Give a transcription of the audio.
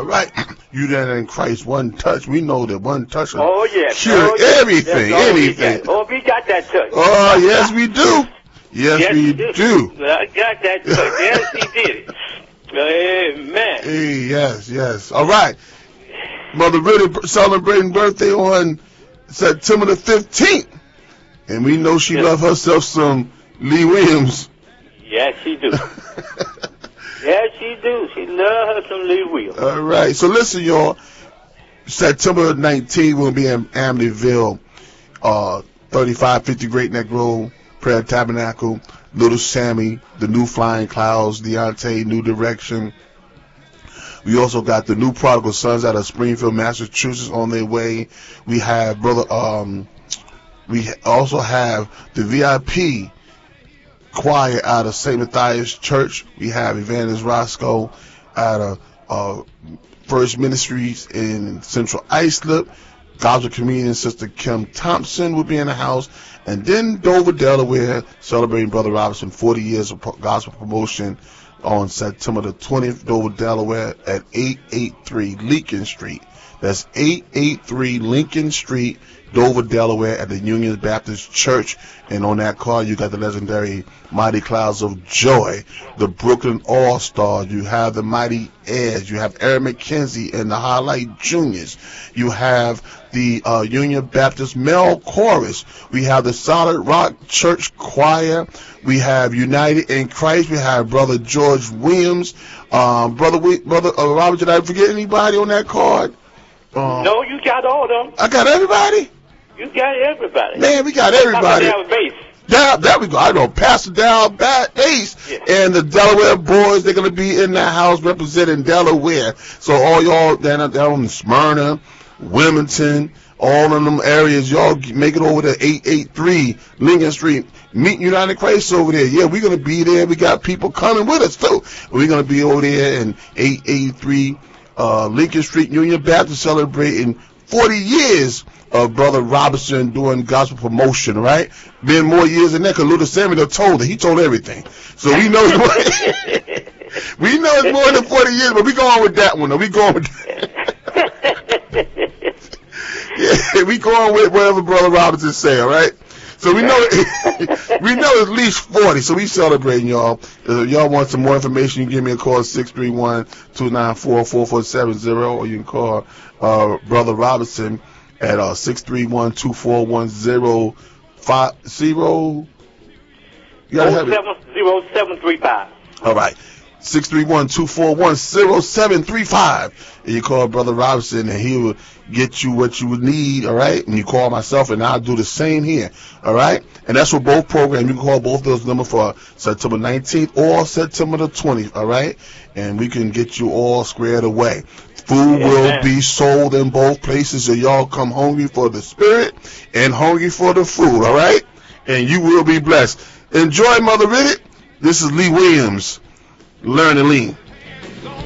All right. You that in Christ, one touch. We know that one touch will cure everything, anything. We got that touch. Oh, yes, we do. Yes, we do. I got that touch. Yes, he did it. Amen. Hey, yes. All right. Mother really celebrating birthday on September the 15th. And we know she love herself some Lee Williams. Yes, she do. Yes, she do. She love her some Lee Williams. All right. So listen, y'all. September 19th, we'll be in Amityville, 3550 Great Neck Road, Prayer Tabernacle, Little Sammy, the New Flying Clouds, Deontay, New Direction. We also got the New Prodigal Sons out of Springfield, Massachusetts on their way. We have we also have the VIP choir out of St. Matthias Church. We have Evangelist Roscoe out of First Ministries in Central Islip. Gospel comedian Sister Kim Thompson will be in the house. And then Dover, Delaware, celebrating Brother Robinson 40 years of gospel promotion on September the 20th, Dover, Delaware at 883 Lincoln Street. That's 883 Lincoln Street, Dover, Delaware at the Union Baptist Church. And on that card, you got the legendary Mighty Clouds of Joy, the Brooklyn All-Stars. You have the Mighty Airs. You have Eric McKenzie and the Highlight Juniors. You have the Union Baptist Male Chorus. We have the Solid Rock Church Choir. We have United in Christ. We have Brother George Williams. Brother Robert, did I forget anybody on that card? No, you got all of them. I got everybody? You got everybody. Man, we got everybody. There we go. I know Pastor Dow Bass and the Delaware boys. They're going to be in that house representing Delaware. So all y'all down in Smyrna, Wilmington, all in them areas, y'all make it over to 883 Lincoln Street. Meet United Christ over there. Yeah, we're going to be there. We got people coming with us too. We're going to be over there in 883 Lincoln Street, Union Baptist, celebrating 40 years of Brother Robinson doing gospel promotion, right? Been more years than that, because Luther Samuel told it. He told everything. So we know it's more than 40 years, but we going with that one, though. We going with yeah, we going with whatever Brother Robinson say, all right? So we know at least 40, so we celebrating, y'all. If y'all want some more information, you can give me a call, 631-294-4470, or you can call Brother Robinson at 631-241-0735. You gotta have it. 0735. All right. 631-241-0735. And you call Brother Robinson, and he will get you what you would need, all right? And you call myself, and I'll do the same here, all right? And that's for both programs. You can call both those numbers for September 19th or September the 20th, all right? And we can get you all squared away. Food will be sold in both places, so y'all come hungry for the spirit and hungry for the food, all right? And you will be blessed. Enjoy, Mother Riddick. This is Lee Williams. Learn and lean.